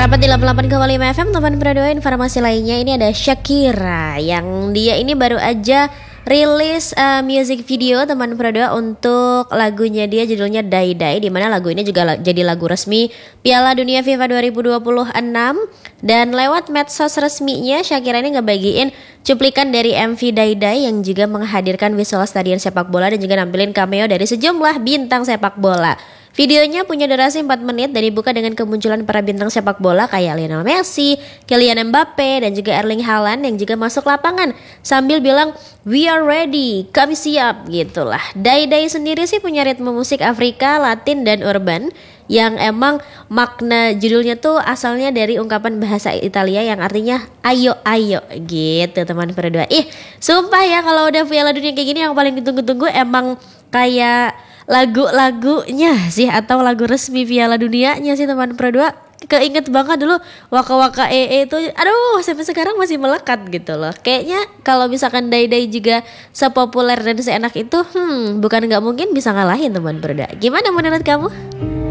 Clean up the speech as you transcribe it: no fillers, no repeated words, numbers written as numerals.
Rapat di 88,5 FM, teman berdua. Informasi lainnya, ini ada Shakira yang dia ini baru aja rilis music video teman berdua untuk lagunya dia, judulnya Die Die, di mana lagu ini juga jadi lagu resmi Piala Dunia FIFA 2026. Dan lewat medsos resminya, Shakira ini ngebagiin cuplikan dari MV Die Die yang juga menghadirkan visual stadion sepak bola dan juga nampilin cameo dari sejumlah bintang sepak bola. Videonya punya durasi 4 menit dan dibuka dengan kemunculan para bintang sepak bola kayak Lionel Messi, Kylian Mbappe, dan juga Erling Haaland yang juga masuk lapangan sambil bilang "We are ready, kami siap" gitulah. Die Die sendiri sih punya ritme musik Afrika, Latin, dan urban yang emang makna judulnya tuh asalnya dari ungkapan bahasa Italia yang artinya ayo ayo gitu teman berdua. Sumpah ya, kalau udah Piala Dunia kayak gini yang paling ditunggu-tunggu emang kayak lagu-lagunya sih, atau lagu resmi Piala Dunianya sih teman berdua. Keinget banget dulu Waka Waka itu, aduh sampai sekarang masih melekat gitu loh. Kayaknya kalau misalkan Die Die juga sepopuler dan seenak itu, bukan nggak mungkin bisa ngalahin teman berdua. Gimana menurut kamu?